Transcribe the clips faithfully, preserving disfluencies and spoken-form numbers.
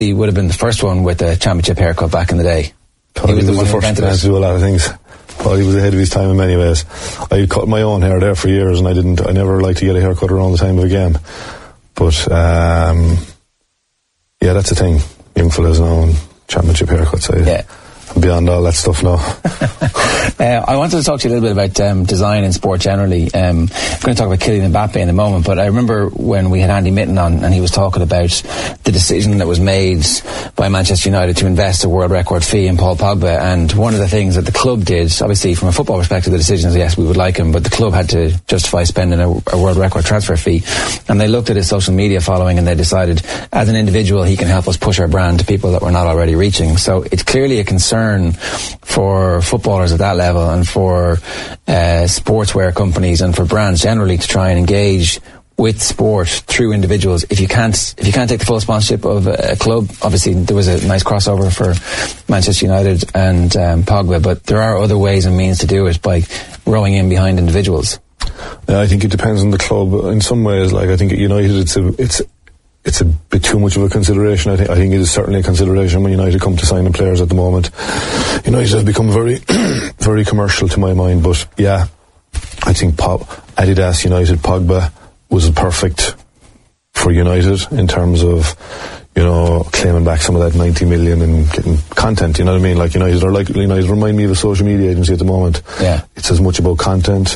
He would have been the first one with a championship haircut back in the day. He was, he was the, the first man to do a lot of things. Well, he was ahead of his time in many ways. I cut my own hair there for years, and I didn't. I never liked to get a haircut around the time of a game. But um, yeah, that's the thing. Young fellas now and championship haircuts. I, yeah. I'm beyond all that stuff now. uh, I wanted to talk to you a little bit about um, design in sport generally. Um, I'm going to talk about Kylian Mbappe in a moment, but I remember when we had Andy Mitten on and he was talking about the decision that was made by Manchester United to invest a world record fee in Paul Pogba, and one of the things that the club did, obviously from a football perspective, the decision is yes, we would like him, but the club had to justify spending a, a world record transfer fee, and they looked at his social media following and they decided as an individual he can help us push our brand to people that we're not already reaching. So it's clearly a concern for footballers at that level and for uh, sportswear companies and for brands generally to try and engage with sport through individuals. If you can't, if you can't take the full sponsorship of a, a club, obviously there was a nice crossover for Manchester United and um, Pogba, but there are other ways and means to do it by rowing in behind individuals. Yeah, I think it depends on the club. In some ways, like I think at United, it's a, it's. It's a bit too much of a consideration. I think I think it is certainly a consideration when United come to signing players at the moment. United have become very, very commercial to my mind. But yeah, I think Pop, Adidas, United, Pogba was perfect for United in terms of, you know, claiming back some of that ninety million and getting content. You know what I mean? Like United are like United remind me of a social media agency at the moment. Yeah, it's as much about content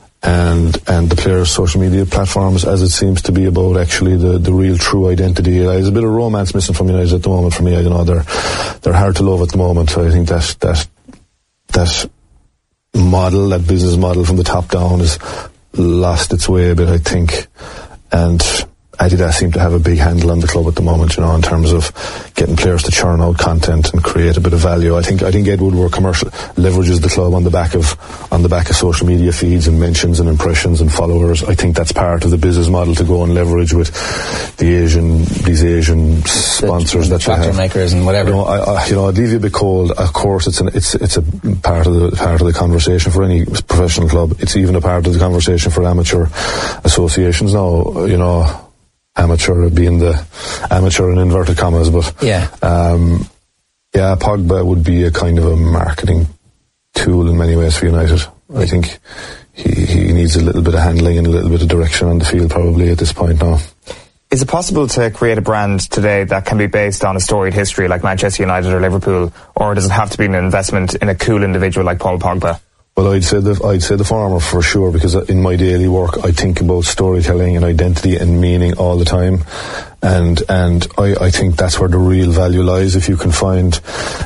and and the players' social media platforms as it seems to be about actually the, the real true identity. There's a bit of romance missing from United at the moment for me. I don't know, they're they're hard to love at the moment. So I think that that that model, that business model from the top down has lost its way a bit, I think. And Adidas seem to have a big handle on the club at the moment, you know, in terms of getting players to churn out content and create a bit of value. I think I think Ed Woodward commercial leverages the club on the back of on the back of social media feeds and mentions and impressions and followers. I think that's part of the business model to go and leverage with the Asian these Asian sponsors the, that they have. Tractor makers and whatever. You know, I, I, you know, I'd leave you a bit cold. Of course, it's an it's it's a part of the part of the conversation for any professional club. It's even a part of the conversation for amateur associations now. You know. Amateur being the amateur in inverted commas, but yeah, um, yeah, Pogba would be a kind of a marketing tool in many ways for United. I think he, he needs a little bit of handling and a little bit of direction on the field probably at this point now. Is it possible to create a brand today that can be based on a storied history like Manchester United or Liverpool, or does it have to be an investment in a cool individual like Paul Pogba? Well, I'd say the I'd say the former for sure, because in my daily work I think about storytelling and identity and meaning all the time, and and I, I think that's where the real value lies. If you can find,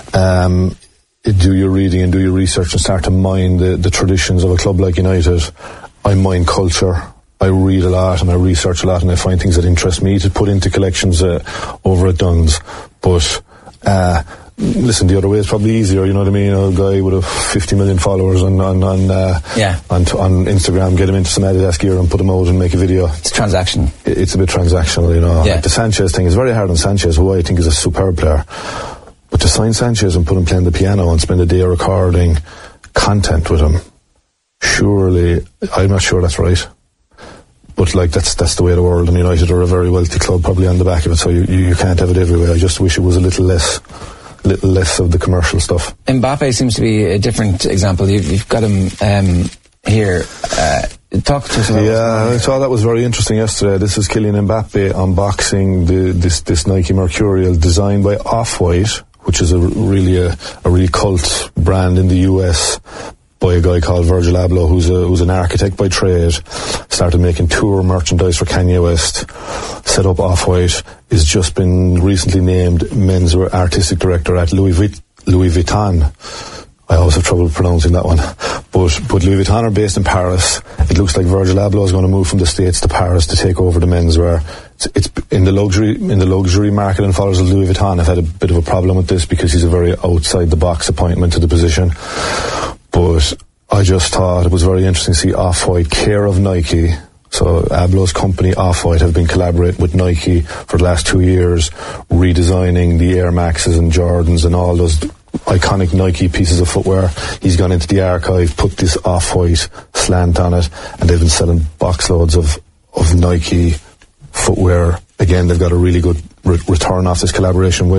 um, do your reading and do your research and start to mine the, the traditions of a club like United. I mine culture. I read a lot and I research a lot and I find things that interest me to put into collections uh, over at Duns, but. Uh, Listen, the other way is probably easier. You know what I mean? A guy with a fifty million followers on on on, uh, yeah. on on Instagram, get him into some Adidas gear and put him out and make a video. It's transaction. It, it's a bit transactional, you know. Yeah. Like the Sanchez thing is very hard on Sanchez, who I think is a superb player. But to sign Sanchez and put him playing the piano and spend a day recording content with him, surely I'm not sure that's right. But like that's that's the way of the world, and United are a very wealthy club, probably on the back of it. So you you, you can't have it everywhere. I just wish it was a little less. little less of the commercial stuff. Mbappe seems to be a different example. You've, you've got him um, here. Uh, talk to us about Yeah, I thought that was very interesting yesterday. This is Kylian Mbappe unboxing the, this, this Nike Mercurial designed by Off-White, which is a really a, a really cult brand in the U S by a guy called Virgil Abloh, who's a, who's an architect by trade, started making tour merchandise for Kanye West, set up Off-White, has just been recently named menswear artistic director at Louis, Vuitton, Louis Vuitton. I always have trouble pronouncing that one. But, but Louis Vuitton are based in Paris. It looks like Virgil Abloh is going to move from the States to Paris to take over the menswear. It's, it's in the luxury, in the luxury market, and followers of Louis Vuitton have had a bit of a problem with this because he's a very outside the box appointment to the position. But I just thought it was very interesting to see Off-White, care of Nike. So Abloh's company Off-White have been collaborating with Nike for the last two years, redesigning the Air Maxes and Jordans and all those iconic Nike pieces of footwear. He's gone into the archive, put this Off-White slant on it, and they've been selling box loads of, of Nike footwear. Again, they've got a really good re- return off this collaboration with.